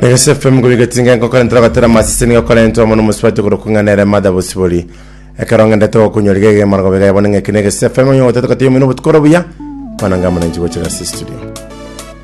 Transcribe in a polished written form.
FM kubigatinga ngokora ntarabatera masisini ngokora ento mono muswati kurokunganera mada bosiboli ekaronga ndato kunyorigege margo bega yabonenge kinege FM yo tatu katiyo mino butkoro buya pananga mana njigo cha studio.